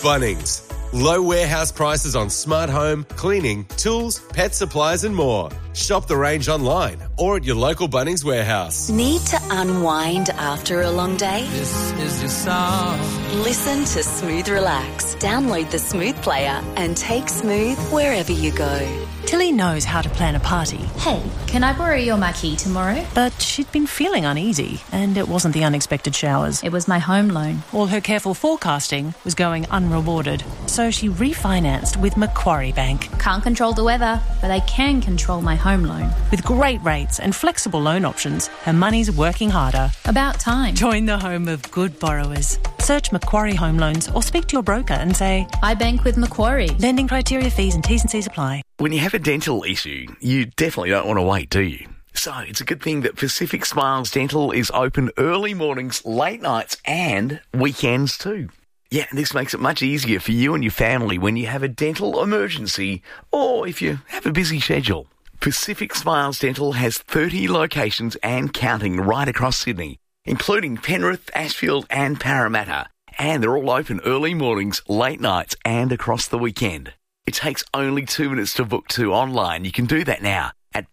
Bunnings. Low warehouse prices on smart home, cleaning, tools, pet supplies and more. Shop the range online or at your local Bunnings warehouse. Need to unwind after a long day? This is your song. Listen to Smooth Relax. Download the Smooth player and take Smooth wherever you go. Tilly knows how to plan a party. Hey, can I borrow your marquee tomorrow? But she'd been feeling uneasy, and it wasn't the unexpected showers. It was my home loan. All her careful forecasting was going unrewarded, so she refinanced with Macquarie Bank. Can't control the weather, but I can control my home loan. With great rates and flexible loan options, her money's working harder. About time. Join the home of good borrowers. Search Macquarie Home Loans or speak to your broker and say, I bank with Macquarie. Lending criteria, fees and T's and C's apply. When you have a dental issue, you definitely don't want to wait, do you? So it's a good thing that Pacific Smiles Dental is open early mornings, late nights and weekends too. Yeah, this makes it much easier for you and your family when you have a dental emergency or if you have a busy schedule. Pacific Smiles Dental has 30 locations and counting right across Sydney, including Penrith, Ashfield and Parramatta. And they're all open early mornings, late nights and across the weekend. It takes only 2 minutes to book too online. You can do that now at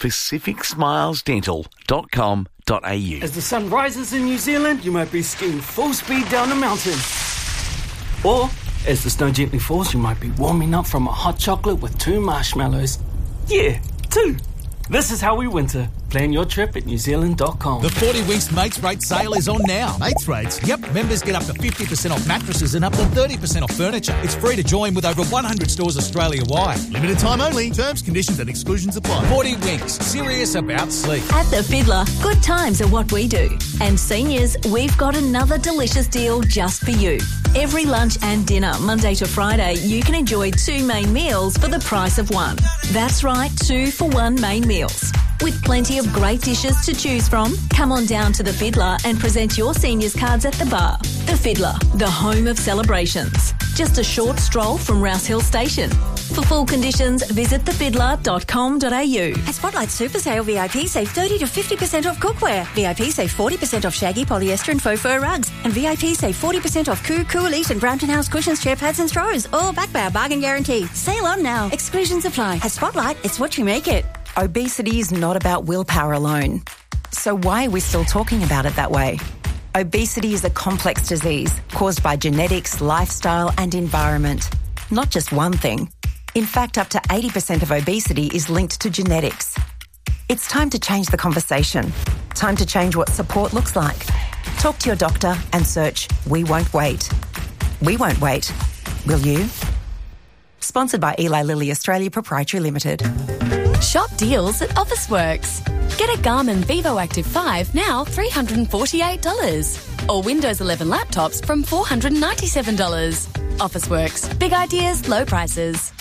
pacificsmilesdental.com.au. As the sun rises in New Zealand, you might be skiing full speed down a mountain. Or, as the snow gently falls, you might be warming up from a hot chocolate with 2 marshmallows. Yeah, 2. This is how we winter. Plan your trip at newzealand.com. The 40 Winks Mates Rate sale is on now. Mates Rates? Yep, members get up to 50% off mattresses and up to 30% off furniture. It's free to join with over 100 stores Australia-wide. Limited time only. Terms, conditions and exclusions apply. 40 Winks, serious about sleep. At The Fiddler, good times are what we do. And seniors, we've got another delicious deal just for you. Every lunch and dinner, Monday to Friday, you can enjoy 2 main meals for the price of 1. That's right, 2 for 1 main meals. With plenty of great dishes to choose from, come on down to The Fiddler and present your seniors cards at the bar. The Fiddler, the home of celebrations. Just a short stroll from Rouse Hill Station. For full conditions, visit thefiddler.com.au. At Spotlight Super Sale, VIP save 30 to 50% off cookware. VIP save 40% off shaggy, polyester and faux fur rugs. And VIP save 40% off Coo Elite and Brampton House cushions, chair pads and throws. All backed by a bargain guarantee. Sale on now. Exclusions apply. At Spotlight, it's what you make it. Obesity is not about willpower alone. So why are we still talking about it that way? Obesity is a complex disease caused by genetics, lifestyle and environment. Not just one thing. In fact, up to 80% of obesity is linked to genetics. It's time to change the conversation. Time to change what support looks like. Talk to your doctor and search We Won't Wait. We won't wait. Will you? Sponsored by Eli Lilly Australia Proprietary Limited. Shop deals at Officeworks. Get a Garmin VivoActive 5 now $348. Or Windows 11 laptops from $497. Officeworks. Big ideas, low prices.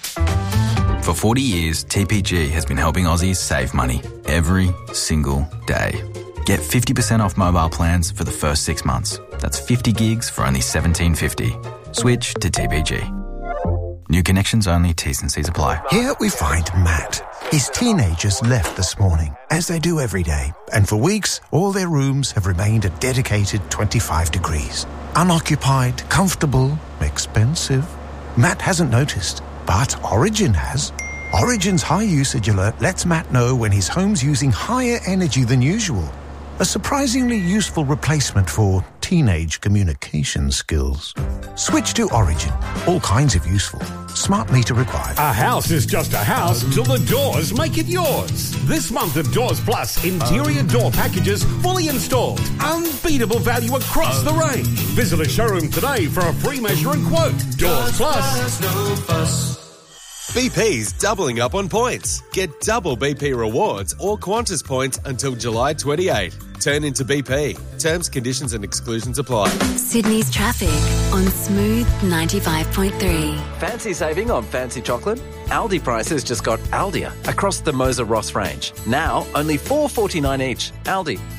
For 40 years, TPG has been helping Aussies save money every single day. Get 50% off mobile plans for the first 6 months. That's 50 gigs for only $17.50. Switch to TPG. New connections only, T's and C's apply. Here we find Matt. His teenagers left this morning, as they do every day. And for weeks, all their rooms have remained a dedicated 25 degrees. Unoccupied, comfortable, expensive. Matt hasn't noticed, but Origin has. Origin's high usage alert lets Matt know when his home's using higher energy than usual. A surprisingly useful replacement for teenage communication skills. Switch to Origin. All kinds of useful. Smart meter required. A house is just a house till the doors make it yours. This month of Doors Plus, interior door packages fully installed. Unbeatable value across the range. Visit a showroom today for a free measure and quote. Doors Plus. No fuss. BP's doubling up on points. Get double BP rewards or Qantas points until July 28. Turn into BP. Terms, conditions and exclusions apply. Sydney's traffic on Smooth 95.3. Fancy saving on fancy chocolate? Aldi prices just got Aldia across the Moser Ross range. Now only $4.49 each. Aldi.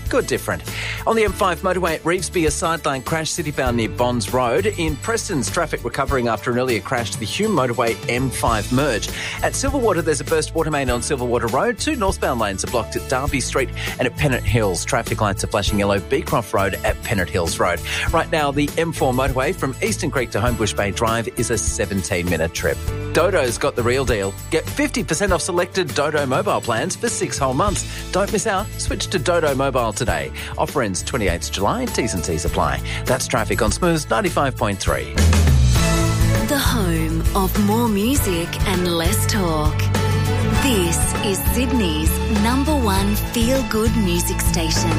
good different. On the M5 motorway at Revesby, a sideline crash citybound near Bonds Road. In Preston's, traffic recovering after an earlier crash to the Hume motorway M5 merge. At Silverwater, there's a burst water main on Silverwater Road. 2 northbound lanes are blocked at Derby Street and at Pennant Hills. Traffic lights are flashing yellow. Beecroft Road at Pennant Hills Road. Right now, the M4 motorway from Eastern Creek to Homebush Bay Drive is a 17-minute trip. Dodo's got the real deal. Get 50% off selected Dodo mobile plans for 6 whole months. Don't miss out. Switch to Dodo Mobile today. Offer ends 28th July. T's and C's apply. That's traffic on Smooth 95.3. The home of more music and less talk. This is Sydney's #1 feel-good music station.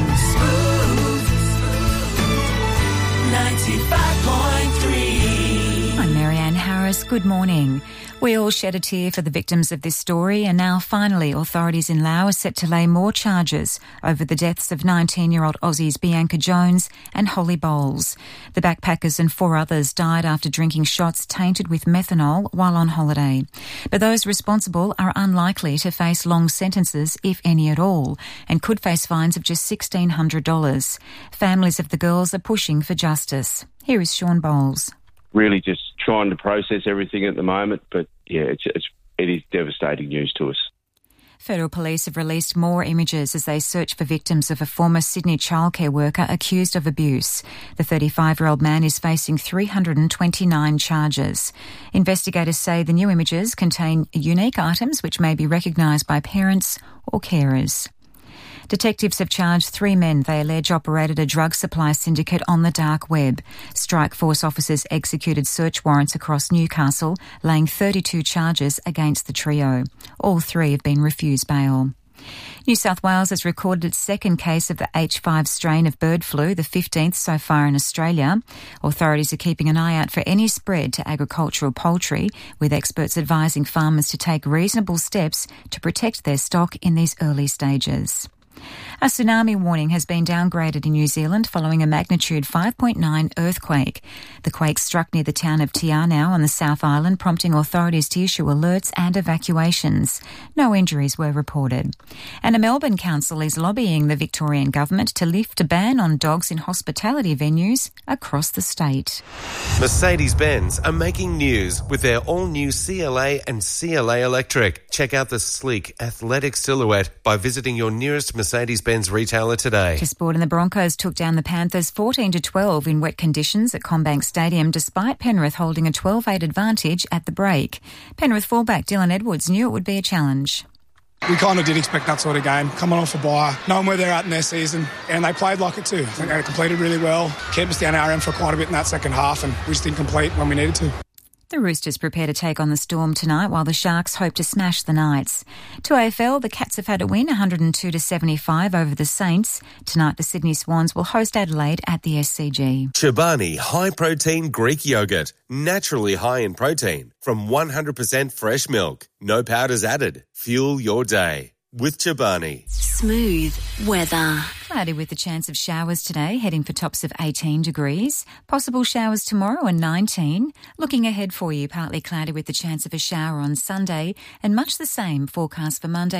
95.3. I'm Marianne Harris. Good morning. We all shed a tear for the victims of this story, and now finally authorities in Laos are set to lay more charges over the deaths of 19-year-old Aussies Bianca Jones and Holly Bowles. The backpackers and 4 others died after drinking shots tainted with methanol while on holiday. But those responsible are unlikely to face long sentences, if any at all, and could face fines of just $1,600. Families of the girls are pushing for justice. Here is Sean Bowles. Really just trying to process everything at the moment, but yeah, it is devastating news to us. Federal police have released more images as they search for victims of a former Sydney childcare worker accused of abuse. The 35-year-old man is facing 329 charges. Investigators say the new images contain unique items which may be recognised by parents or carers. Detectives have charged 3 men they allege operated a drug supply syndicate on the dark web. Strike Force officers executed search warrants across Newcastle, laying 32 charges against the trio. All 3 have been refused bail. New South Wales has recorded its second case of the H5 strain of bird flu, the 15th so far in Australia. Authorities are keeping an eye out for any spread to agricultural poultry, with experts advising farmers to take reasonable steps to protect their stock in these early stages. A tsunami warning has been downgraded in New Zealand following a magnitude 5.9 earthquake. The quake struck near the town of Te Anau on the South Island, prompting authorities to issue alerts and evacuations. No injuries were reported. And a Melbourne council is lobbying the Victorian government to lift a ban on dogs in hospitality venues across the state. Mercedes-Benz are making news with their all-new CLA and CLA Electric. Check out the sleek, athletic silhouette by visiting your nearest Mercedes-Benz retailer today. To sport, and the Broncos took down the Panthers 14-12 in wet conditions at CommBank Stadium, despite Penrith holding a 12-8 advantage at the break. Penrith fullback Dylan Edwards knew it would be a challenge. We kind of did expect that sort of game, coming off a bye, knowing where they're at in their season, and they played like it too. I think they completed really well, kept us down our end for quite a bit in that second half, and we just didn't complete when we needed to. The Roosters prepare to take on the Storm tonight, while the Sharks hope to smash the Knights. To AFL, the Cats have had a win, 102-75 over the Saints. Tonight, the Sydney Swans will host Adelaide at the SCG. Chobani high-protein Greek yogurt, naturally high in protein, from 100% fresh milk. No powders added. Fuel your day with Chobani. Smooth weather. Cloudy with the chance of showers today, heading for tops of 18 degrees. Possible showers tomorrow and 19. Looking ahead for you, partly cloudy with the chance of a shower on Sunday, and much the same forecast for Monday.